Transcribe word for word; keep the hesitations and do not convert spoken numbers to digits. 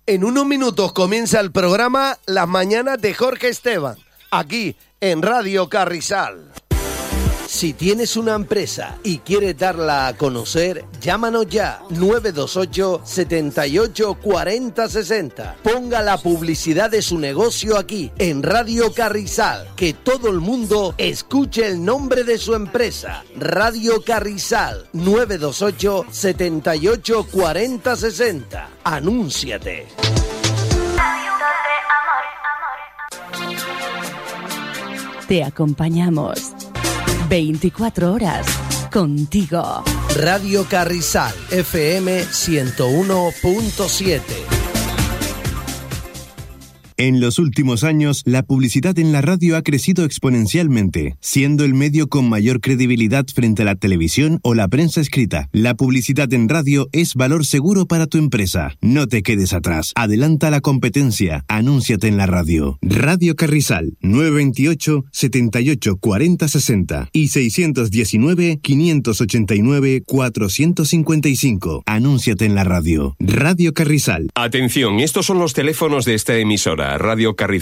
En unos minutos comienza el programa Las Mañanas de Jorge Esteban, aquí en Radio Carrizal. Si tienes una empresa y quieres darla a conocer, llámanos ya, nueve dos ocho, siete ocho, cuatro cero seis cero. Ponga la publicidad de su negocio aquí, en Radio Carrizal, que todo el mundo escuche el nombre de su empresa. Radio Carrizal, nueve dos ocho, siete ocho, cuatro cero seis cero. Anúnciate. Te acompañamos veinticuatro horas contigo. Radio Carrizal, F M ciento uno punto siete. En los últimos años, la publicidad en la radio ha crecido exponencialmente, siendo el medio con mayor credibilidad frente a la televisión o la prensa escrita. La publicidad en radio es valor seguro para tu empresa. No te quedes atrás. Adelanta la competencia. Anúnciate en la radio. Radio Carrizal, nueve dos ocho, siete ocho, cuatro cero seis cero y seis uno nueve, cinco ocho nueve, cuatro cinco cinco. Anúnciate en la radio. Radio Carrizal. Atención, estos son los teléfonos de esta emisora. Radio Carrizal